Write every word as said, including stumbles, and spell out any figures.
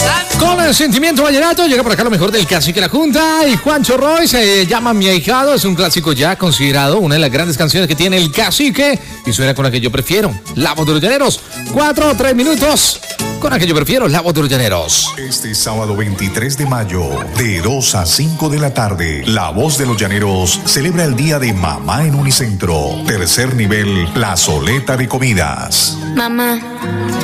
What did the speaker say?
Con el sentimiento vallenato llega por acá lo mejor del Cacique La Junta y Juancho Roy. Se llama Mi Ahijado. Es un clásico ya considerado una de las grandes canciones que tiene el Cacique y suena con la que yo prefiero, La Voz de los Llaneros. Cuatro o tres minutos con la que yo prefiero, La Voz de los Llaneros. Este sábado veintitrés de mayo, de dos a cinco de la tarde, La Voz de los Llaneros celebra el Día de Mamá en Unicentro. Tercer nivel, plazoleta de comidas. Mamá.